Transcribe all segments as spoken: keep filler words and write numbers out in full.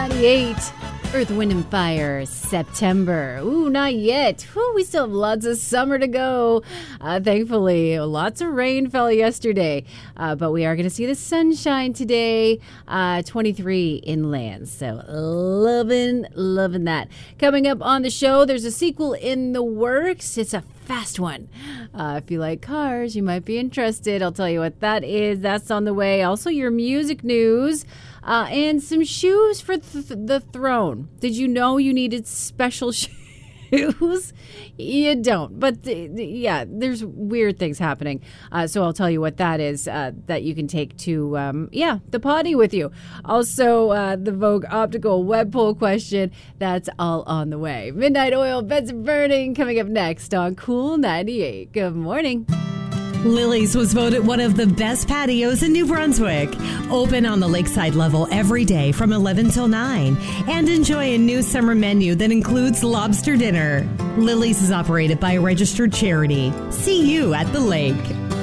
ninety-eight. Earth, Wind, and Fire, September. Ooh, not yet. Whew, we still have lots of summer to go. Uh, thankfully, lots of rain fell yesterday. Uh, but we are going to see the sunshine today. Uh, twenty-three inland. So loving, loving that. Coming up on the show, there's a sequel in the works. It's a fast one. Uh, if you like cars, you might be interested. I'll tell you what that is. That's on the way. Also, your music news. Uh, and some shoes for th- the throne. Did you know you needed special shoes? You don't. But th- th- yeah, there's weird things happening. Uh, so I'll tell you what that is uh, that you can take to, um, yeah, the potty with you. Also, uh, the Vogue Optical web poll question. That's all on the way. Midnight Oil, Beds Burning, coming up next on Cool ninety-eight. Good morning. Lily's was voted one of the best patios in New Brunswick. Open on the lakeside level every day from eleven till nine. And enjoy a new summer menu that includes lobster dinner. Lily's is operated by a registered charity. See you at the lake.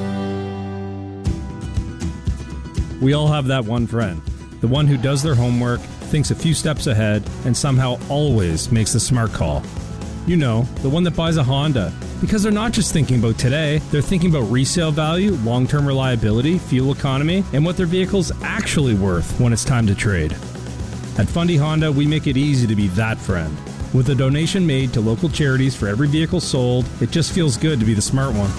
We all have that one friend. The one who does their homework, thinks a few steps ahead, and somehow always makes the smart call. You know, the one that buys a Honda. Because they're not just thinking about today, they're thinking about resale value, long-term reliability, fuel economy, and what their vehicle's actually worth when it's time to trade. At Fundy Honda, we make it easy to be that friend. With a donation made to local charities for every vehicle sold, it just feels good to be the smart one.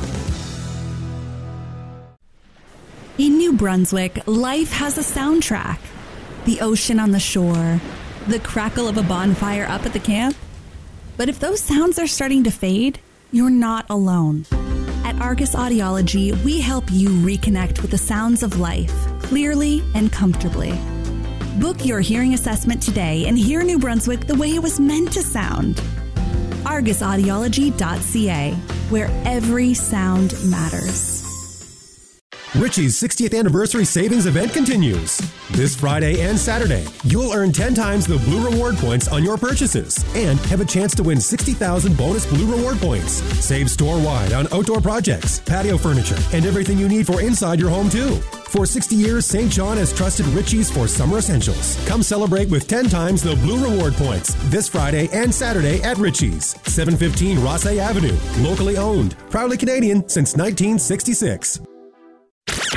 In New Brunswick, life has a soundtrack. The ocean on the shore, the crackle of a bonfire up at the camp. But if those sounds are starting to fade, you're not alone. At Argus Audiology, we help you reconnect with the sounds of life, clearly and comfortably. Book your hearing assessment today and hear New Brunswick the way it was meant to sound. argus audiology dot c a, where every sound matters. Richie's sixtieth anniversary savings event continues. This Friday and Saturday, you'll earn ten times the Blue Reward points on your purchases and have a chance to win sixty thousand bonus Blue Reward points. Save store-wide on outdoor projects, patio furniture, and everything you need for inside your home, too. For sixty years, Saint John has trusted Richie's for summer essentials. Come celebrate with ten times the Blue Reward points this Friday and Saturday at Richie's, seven fifteen Rossay Avenue. Locally owned, proudly Canadian since nineteen sixty-six.